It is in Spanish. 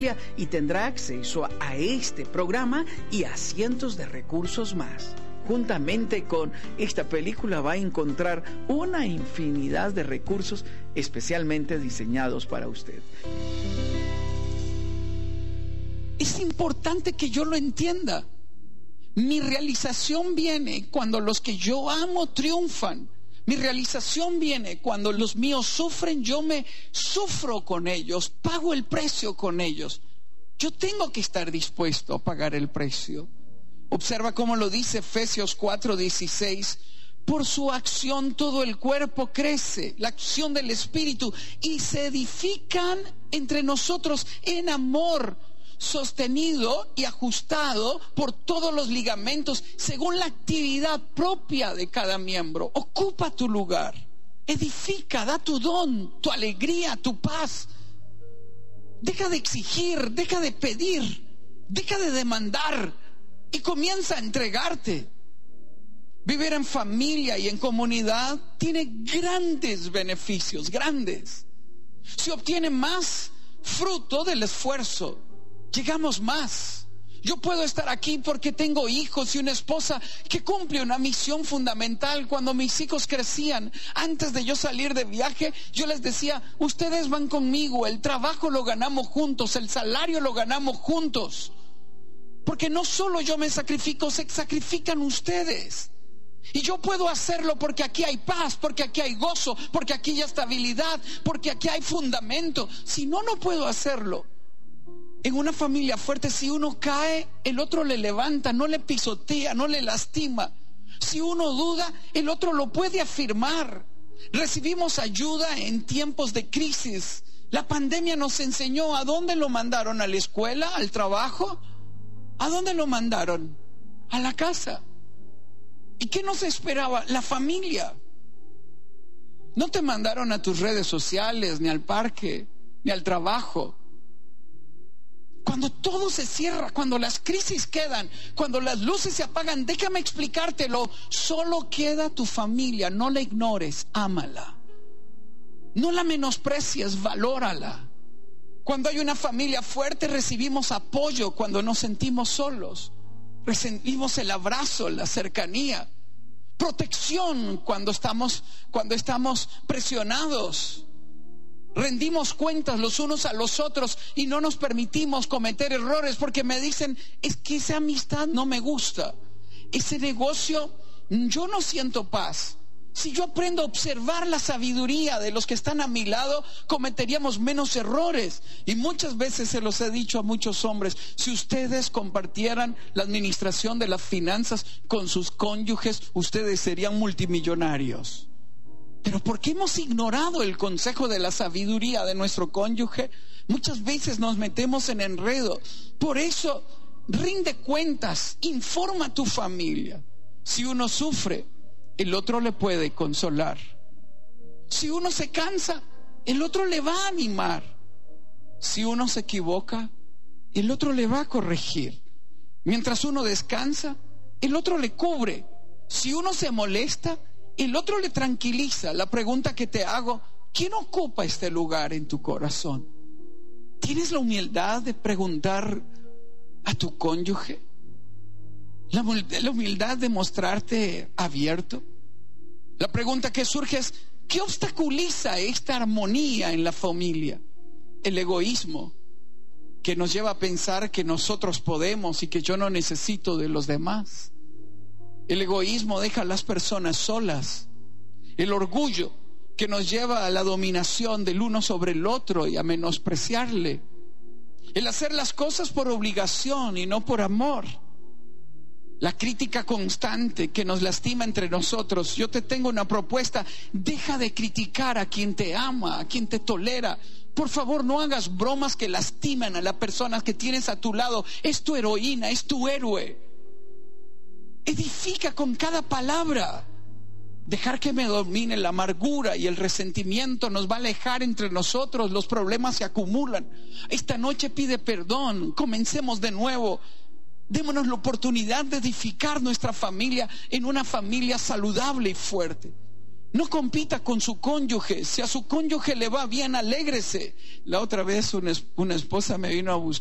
y tendrá acceso a este programa y a cientos de recursos más. Juntamente con esta película va a encontrar una infinidad de recursos especialmente diseñados para usted. Es importante que yo lo entienda. Mi realización viene cuando los que yo amo triunfan. Mi realización viene cuando los míos sufren, yo me sufro con ellos, pago el precio con ellos. Yo tengo que estar dispuesto a pagar el precio. Observa cómo lo dice Efesios 4:16. Por su acción todo el cuerpo crece, la acción del Espíritu, y se edifican entre nosotros en amor, sostenido y ajustado por todos los ligamentos según la actividad propia de cada miembro. Ocupa tu lugar, edifica, da tu don, tu alegría, tu paz. Deja de exigir, deja de pedir, deja de demandar y comienza a entregarte. Vivir en familia y en comunidad tiene grandes beneficios, grandes. Se obtiene más fruto del esfuerzo. Llegamos más. Yo puedo estar aquí porque tengo hijos y una esposa que cumple una misión fundamental. Cuando mis hijos crecían, antes de yo salir de viaje, yo les decía, ustedes van conmigo, el trabajo lo ganamos juntos, el salario lo ganamos juntos. Porque no solo yo me sacrifico, se sacrifican ustedes. Y yo puedo hacerlo porque aquí hay paz, porque aquí hay gozo, porque aquí hay estabilidad, porque aquí hay fundamento. Si no, no puedo hacerlo. En una familia fuerte, si uno cae, el otro le levanta, no le pisotea, no le lastima. Si uno duda, el otro lo puede afirmar. Recibimos ayuda en tiempos de crisis. La pandemia nos enseñó a dónde lo mandaron, a la escuela, al trabajo. ¿A dónde lo mandaron? A la casa. ¿Y qué nos esperaba? La familia. No te mandaron a tus redes sociales, ni al parque, ni al trabajo. Cuando todo se cierra, cuando las crisis quedan, cuando las luces se apagan, déjame explicártelo, solo queda tu familia. No la ignores, ámala. No la menosprecies, valórala. Cuando hay una familia fuerte, recibimos apoyo cuando nos sentimos solos. Recibimos el abrazo, la cercanía, protección cuando estamos presionados. Rendimos cuentas los unos a los otros y no nos permitimos cometer errores porque me dicen, es que esa amistad no me gusta, ese negocio, yo no siento paz. Si yo aprendo a observar la sabiduría de los que están a mi lado, cometeríamos menos errores. Y muchas veces se los he dicho a muchos hombres, si ustedes compartieran la administración de las finanzas con sus cónyuges, ustedes serían multimillonarios. Pero porque hemos ignorado el consejo de la sabiduría de nuestro cónyuge, muchas veces nos metemos en enredo. Por eso, rinde cuentas, informa a tu familia. Si uno sufre, el otro le puede consolar. Si uno se cansa, el otro le va a animar. Si uno se equivoca, el otro le va a corregir. Mientras uno descansa, el otro le cubre. Si uno se molesta, el otro le tranquiliza. La pregunta que te hago, ¿quién ocupa este lugar en tu corazón? ¿Tienes la humildad de preguntar a tu cónyuge? La humildad de mostrarte abierto. La pregunta que surge es, ¿qué obstaculiza esta armonía en la familia? El egoísmo, que nos lleva a pensar que nosotros podemos y que yo no necesito de los demás. El egoísmo deja a las personas solas. El orgullo, que nos lleva a la dominación del uno sobre el otro y a menospreciarle. El hacer las cosas por obligación y no por amor. La crítica constante que nos lastima entre nosotros. Yo te tengo una propuesta: deja de criticar a quien te ama, a quien te tolera. Por favor, no hagas bromas que lastiman a la persona que tienes a tu lado. Es tu heroína, es tu héroe. Edifica con cada palabra. Dejar que me domine la amargura y el resentimiento nos va a alejar entre nosotros. Los problemas se acumulan. Esta noche pide perdón. Comencemos de nuevo. Démonos la oportunidad de edificar nuestra familia en una familia saludable y fuerte. No compita con su cónyuge. Si a su cónyuge le va bien, alégrese. La otra vez una esposa me vino a buscar